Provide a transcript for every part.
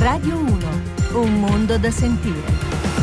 Radio 1, un mondo da sentire.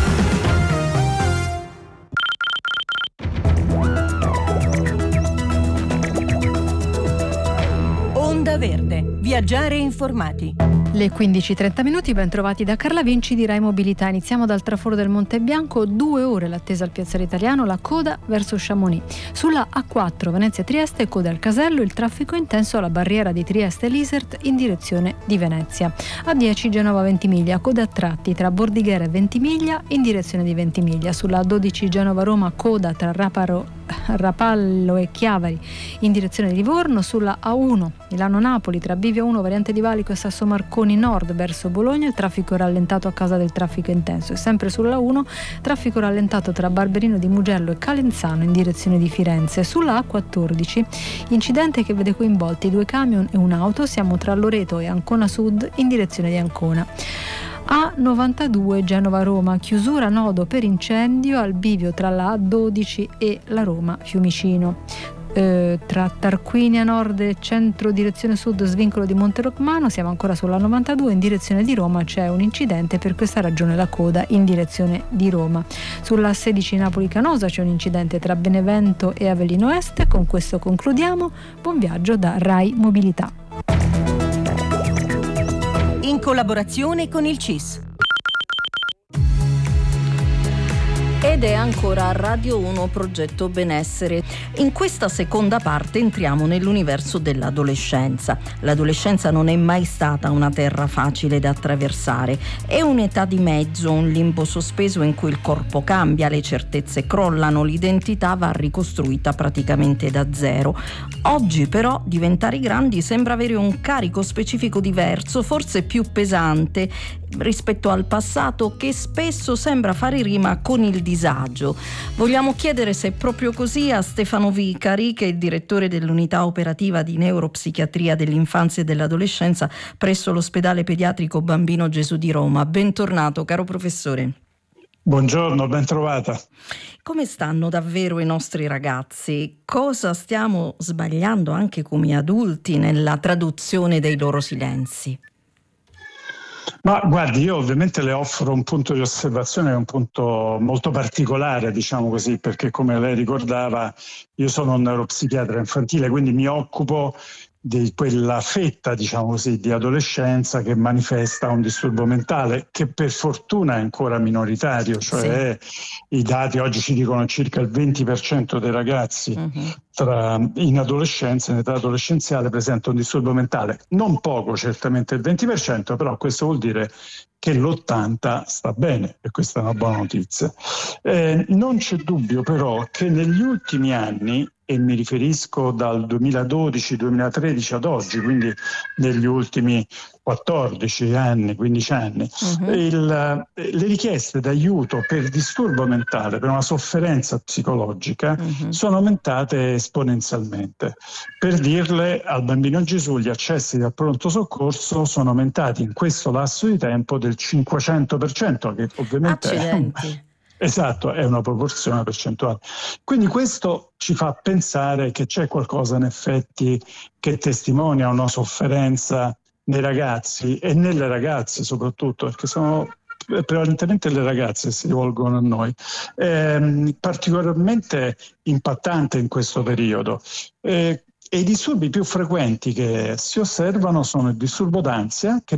Onda Verde, viaggiare informati. Le 15:30, ben trovati da Carla Vinci di Rai Mobilità. Iniziamo dal traforo del Monte Bianco, 2 ore l'attesa al Piazzale Italiano, la coda verso Chamonix. Sulla A4 Venezia-Trieste, coda al Casello, il traffico intenso alla barriera di Trieste-Lisert in direzione di Venezia. A10 Genova-Ventimiglia, coda a tratti tra Bordighera e Ventimiglia in direzione di Ventimiglia. Sulla A12 Genova-Roma, coda tra Rapallo e Chiavari in direzione di Livorno. Sulla A1 Milano-Napoli tra Bivio 1 variante di Valico e Sasso Marconi Nord verso Bologna, il traffico rallentato a causa del traffico intenso. E sempre sulla 1 traffico rallentato tra Barberino di Mugello e Calenzano in direzione di Firenze. Sulla A14 incidente che vede coinvolti 2 camion e un'auto, siamo tra Loreto e Ancona Sud in direzione di Ancona. A92 Genova-Roma, chiusura nodo per incendio al bivio tra la A12 e la Roma Fiumicino. Tra Tarquinia Nord e centro direzione sud, svincolo di Monteroccmano, siamo ancora sulla 92 in direzione di Roma, c'è un incidente, per questa ragione la coda in direzione di Roma. Sulla 16 Napoli-Canosa c'è un incidente tra Benevento e Avellino Est. Con questo concludiamo. Buon viaggio da Rai Mobilità. In collaborazione con il CIS. Ed è ancora Radio 1 Progetto Benessere. In questa seconda parte entriamo nell'universo dell'adolescenza. L'adolescenza non è mai stata una terra facile da attraversare. È un'età di mezzo, un limbo sospeso in cui il corpo cambia, le certezze crollano, l'identità va ricostruita praticamente da zero. Oggi però diventare grandi sembra avere un carico specifico diverso, forse più pesante rispetto al passato, che spesso sembra fare rima con il disagio. Vogliamo chiedere se è proprio così a Stefano Vicari, che è il direttore dell'unità operativa di neuropsichiatria dell'infanzia e dell'adolescenza presso l'ospedale pediatrico Bambino Gesù di Roma. Bentornato, caro professore. Buongiorno, ben trovata. Come stanno davvero i nostri ragazzi? Cosa stiamo sbagliando anche come adulti nella traduzione dei loro silenzi? Ma guardi, io ovviamente le offro un punto di osservazione, un punto molto particolare, diciamo così, perché come lei ricordava io sono un neuropsichiatra infantile, quindi mi occupo di quella fetta, diciamo così, di adolescenza che manifesta un disturbo mentale che per fortuna è ancora minoritario, cioè i dati oggi ci dicono circa il 20% dei ragazzi in adolescenza, in età adolescenziale, presenta un disturbo mentale. Non poco, certamente il 20%, però questo vuol dire che l'80% sta bene, e questa è una buona notizia. Non c'è dubbio però che negli ultimi anni, e mi riferisco dal 2012-2013 ad oggi, quindi negli ultimi 14 anni, 15 anni, le richieste d'aiuto per disturbo mentale, per una sofferenza psicologica, sono aumentate esponenzialmente. Per dirle, al Bambino Gesù gli accessi al pronto soccorso sono aumentati in questo lasso di tempo del 500%, che ovviamente esatto, è una proporzione percentuale. Quindi questo ci fa pensare che c'è qualcosa in effetti che testimonia una sofferenza nei ragazzi e nelle ragazze soprattutto, perché sono prevalentemente le ragazze che si rivolgono a noi, particolarmente impattante in questo periodo. E i disturbi più frequenti che si osservano sono il disturbo d'ansia, che